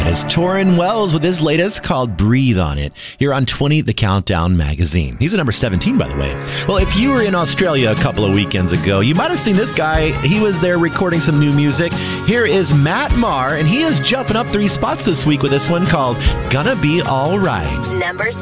is Torrin Wells with his latest called Breathe on It here on 20 The Countdown magazine. He's at number 17, by the way. Well, if you were in Australia a couple of weekends ago, you might have seen this guy. He was there recording some new music. Here is Matt Maher, and he is jumping up 3 spots this week with this one called Gonna Be All Right. Number